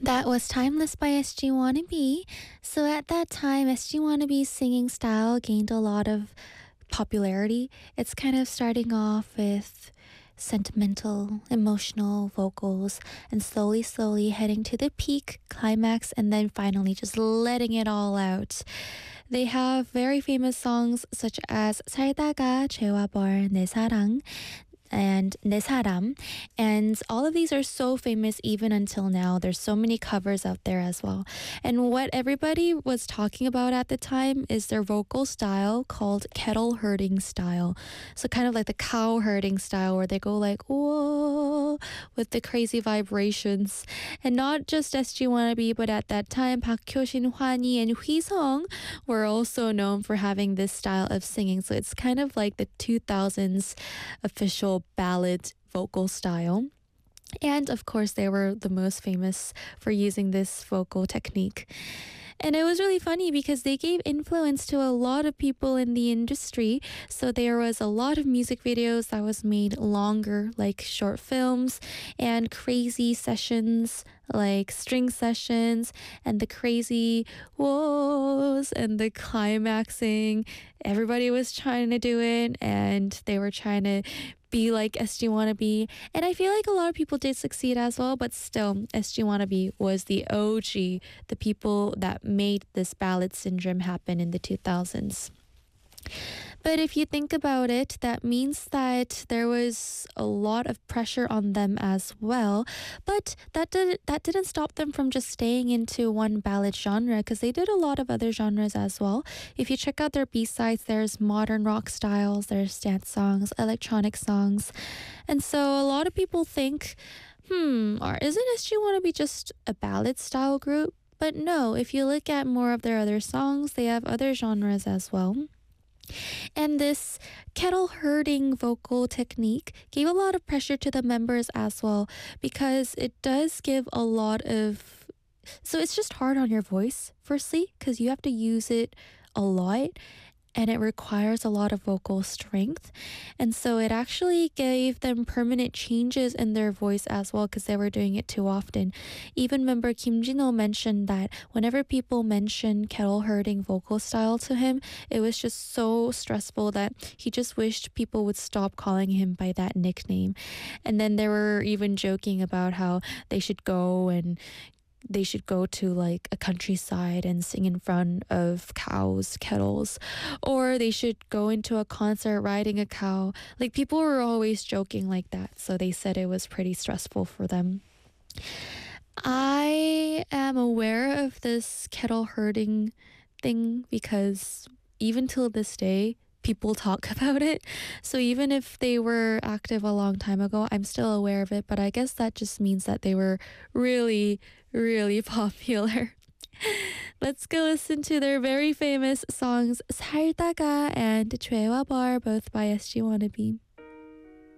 That was Timeless by SG Wannabe. So at that time, SG Wannabe's singing style gained a lot of popularity. It's kind of starting off with sentimental, emotional vocals and slowly heading to the peak climax and then finally just letting it all out. They have very famous songs such as 살다가 죄와벌 내 사랑 and 내 사람. And all of these are so famous even until now. There's so many covers out there as well. And what everybody was talking about at the time is their vocal style called kettle herding style. So kind of like the cow herding style where they go like, whoa, with the crazy vibrations. And not just SG Wannabe, but at that time, Park Hyo-shin, Hwani, and Hui-sung were also known for having this style of singing. So it's kind of like the 2000s official ballad vocal style. And of course, they were the most famous for using this vocal technique. And it was really funny because they gave influence to a lot of people in the industry. So there was a lot of music videos that was made longer, like short films, and crazy sessions, like string sessions, and the crazy whoas and the climaxing. Everybody was trying to do it, and they were trying to be like SG Wannabe. And I feel like a lot of people did succeed as well, but still, SG Wannabe was the OG, the people that made this ballad syndrome happen in the 2000s. But if you think about it, that means that there was a lot of pressure on them as well. But that didn't stop them from just staying into one ballad genre, because they did a lot of other genres as well. If you check out their B-sides, there's modern rock styles, there's dance songs, electronic songs. And so a lot of people think, or isn't SG Wannabe just a ballad style group? But no, if you look at more of their other songs, they have other genres as well. And this kettle herding vocal technique gave a lot of pressure to the members as well, because it does give a lot of... So it's just hard on your voice, firstly, because you have to use it a lot, and it requires a lot of vocal strength. And so it actually gave them permanent changes in their voice as well, because they were doing it too often. Even member Kim Jin-ho mentioned that whenever people mentioned kettle herding vocal style to him, it was just so stressful that he just wished people would stop calling him by that nickname. And then they were even joking about how they should go to like a countryside and sing in front of cows, kettles, or they should go into a concert riding a cow. Like, people were always joking like that, so they said it was pretty stressful for them. I am aware of this kettle herding thing because even till this day, people talk about it. So even if they were active a long time ago, I'm still aware of it, but I guess that just means that they were really, really popular. Let's go listen to their very famous songs 살다가 and 죄와 벌, both by SG Wannabe.